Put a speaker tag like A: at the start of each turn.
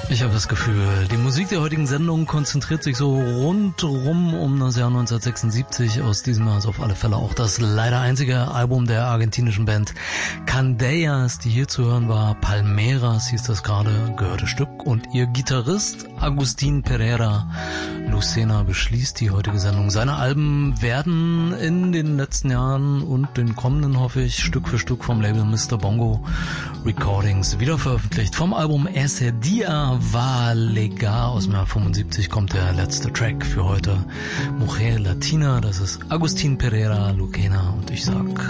A: Ich habe das Gefühl, die Musik der heutigen Sendung konzentriert sich so rundrum um das Jahr 1976. Aus diesem Jahr ist auf alle Fälle auch das leider einzige Album der argentinischen Band Candeias, die hier zu hören war. Palmeras hieß das gerade, gehörte Stück. Und ihr Gitarrist Agustín Pereira Lucena beschließt die heutige Sendung. Seine Alben werden in den letzten Jahren und den kommenden, hoffe ich, Stück für Stück vom Label Mr. Bongo Recordings wieder veröffentlicht. Vom Album Ese Dia Va Legar aus dem Jahr 75 kommt der letzte Track für heute. Mujer Latina, das ist Agustín Pereira Lucena und ich sag